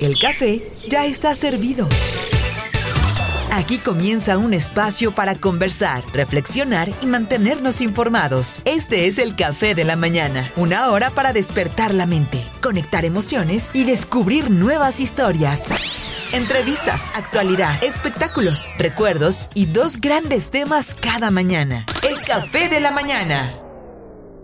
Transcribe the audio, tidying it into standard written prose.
El café ya está servido. Aquí comienza un espacio para conversar, reflexionar y mantenernos informados. Este es el Café de la Mañana, una hora para despertar la mente, conectar emociones y descubrir nuevas historias. Entrevistas, actualidad, espectáculos, recuerdos y 2 grandes temas cada mañana. El Café de la Mañana.